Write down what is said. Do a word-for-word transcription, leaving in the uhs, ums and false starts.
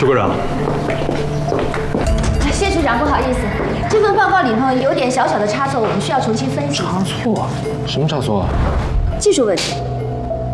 邱科长。 谢处长，不好意思，这份报告里头有点小小的差错，我们需要重新分析。 差错？什么差错？ 技术问题。